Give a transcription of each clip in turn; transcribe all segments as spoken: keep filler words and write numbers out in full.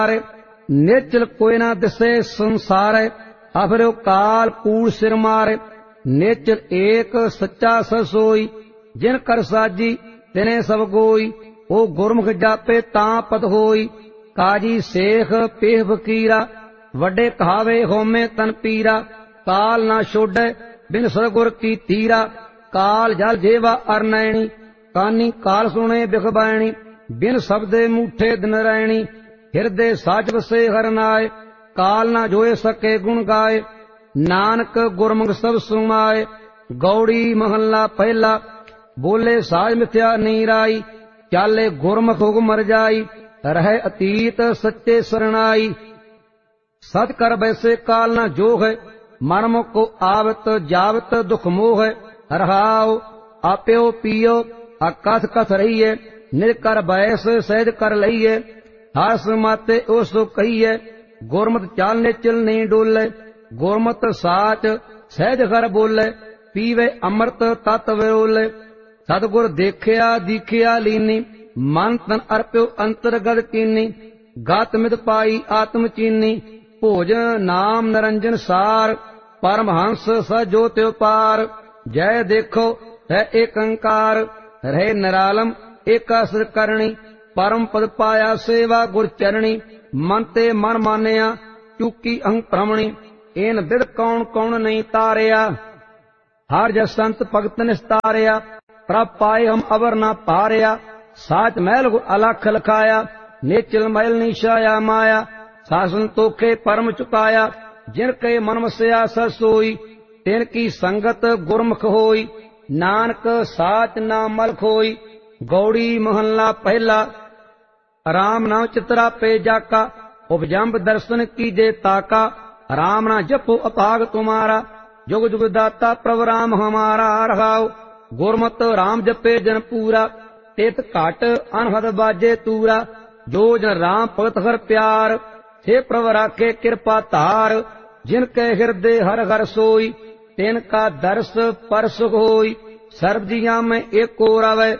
निचल कोई ना दिसे संसार, अफरो काल कूड़ सिर मारे। निचल एक सच्चा ससोई, जिन कर साजी तिने सब गोई। ओ गुरमुख जापे तां पत होई, काजी सेख पेह फकीरा। वड्डे कहावे होमे तन पीरा, काल ना छोड़े बिन सतगुर की तीरा। काल जल जेवा अरनैणी, कानी काल सुने बिखबैणी। बिन शब्दे मूठे दिन रैणी, हिरदे साच बसे हरनाए। काल ना जोए सके गुण गाए, नानक गुरमुख सब सुमाए। गौड़ी महला पहला, बोले साज मिथ्या नीराई। चाले गुरमुख हुक्म मर जाई, रहे अतीत सच्चे सरणाई। सत कर बैसे काल ना जोग है, मर्म को आवत जावत दुख मोह। रहाओ आप्यो पियो अकथ कथ रहिए, निज कर बैस सहज कर लइए। हस माते उस कहिए, गुरमत चाल निचल नहीं डोले। गुरमत साच सहज कर बोले, पीवे अमृत तत विरोले। सतगुर देखिया दीखिया लीनी, मन तन अर्प्यो अंतरगत कीनी। गत मित पाई आत्म चीनी, भोजन नाम निरंजन सार। परमहंस सजो त्यो पार, जय देखो है एक अंकार। रहे निरालम एकासर करणी, परम पद पाया सेवा गुर चरणी। मन ते मन मानिया चुकी अहं भ्रमणी, एन बिद कौन कौन नहीं तारिया। हर जस संत भगत निस्तारिया, प्रभ पाए हम अवर ना पारिया। साच महल गुर अलख लखाया, नेचल महल निशाया माया। शासन तोखे परम चुकाया, जिन के मन मसया ससोई। तिन की संगत गुरमुख होई, नानक साच नाम मल खोई। गौड़ी महला पहला, राम नाम चितरा पे जाका। उपजम्ब दर्शन कीजे ताका, राम ना जपो अपाग तुम्हारा। जुग जुग दाता प्रभु राम हमारा। रहाओ गुरमत राम जपे जन पूरा, तेत घट अनहद बाजे तूरा। जो जन राम भगत हर प्यार, हे प्रभु राखे कृपा धार। जिनके हृदय हर हर सोई, तिनका दर्श पर सुख होई। सर्व जिया में एको रवै,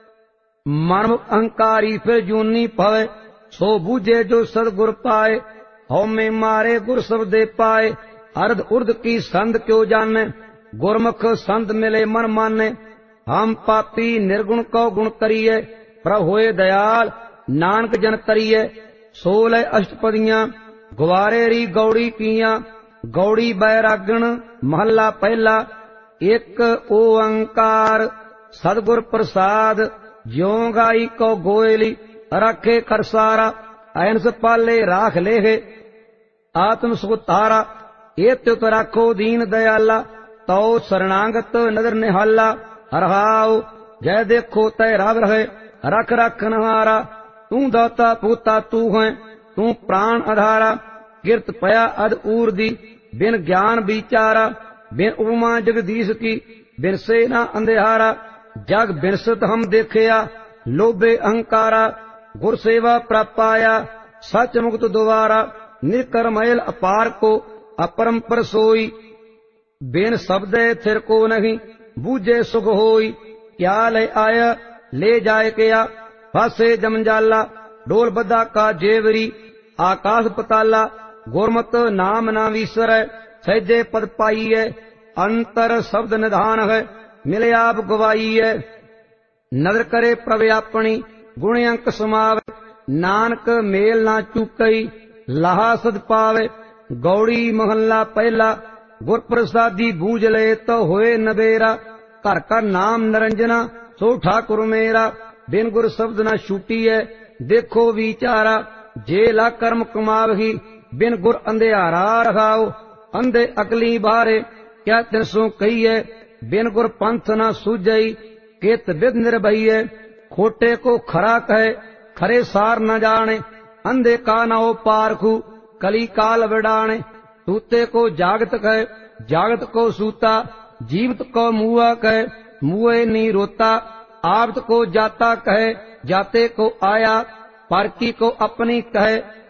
मर्म अहंकारी फिर जूनी पवे। सो बूझे जो सदगुर पाए, हौमे मारे गुर सब दे पाए। अर्ध उर्ध की संद क्यों जाने, गुरमुख संत मिले मन माने। हम पापी निर्गुण को गुण करिए, प्रभु होए दयाल नानक जन करिए। सोलह अष्टपदियां ग्वारे री गौड़ी किया। गौड़ी बैरागण महला पहला, एक ओंकार सदगुर प्रसाद। ज्यों गाई को गोयली, रखे करसारा। अहंस पाले राख लेहे, आत्म सुख तारा। ये त्युत राखो दीन दयाला, तो शरणागत नदर निहाला। हरहाओ जय देखो तय राग रहे, रख रख नहारा। तू दाता पूता तू है, तू प्राण आधारा। कीर्त पया अद ऊर दी, बिन ज्ञान विचारा। बिन उपमा जगदीश की, बिन सेना अंधेहारा। जग बिनसत हम देखिया, लोभे अहंकारा। गुर सेवा प्राप्त पाया, सच मुक्त द्वारा। निर्कर मैल अपार को, अपरंपर सोई। बिन शब्दे थिर को नहीं, बूझे सुख होई। क्या ले आया ले जाए किया, फासे जमजाला। डोल बदा का जेवरी, आकाश पताला। गुरमत नाम ना विसरै, सहजे पद पाईए। अंतर शब्द निधान है, मिले आप गवाई है। नदर करे प्रभु अपनी, गुण अंक समावे। नानक मेल ना चूकई, लाहा सद पावे। गौड़ी महला पहला, गुर प्रसादी बूझ ले तो होए नबेरा। घर का नाम निरंजना, सो ठाकुर मेरा। बिन गुर शब्द न छूटी है, देखो विचारा। जे ला कर्म कमावही, बिन गुर अंधेहारा। रखाओ अंधे अकली बारे, क्या तिनसों कही है। बिन गुर पंथ न सूझई, केत विद निर्भय। खोटे को खरा कहे, खरे सार न जाने। अंधे का न हो पारखू, कली काल विडाने। सूते को जागत कहे, जागत को सूता। जीवित को मुआ कहे, मुए नी रोता। आप्त को जाता कहे, जाते को आया। पारकी को अपनी कहे,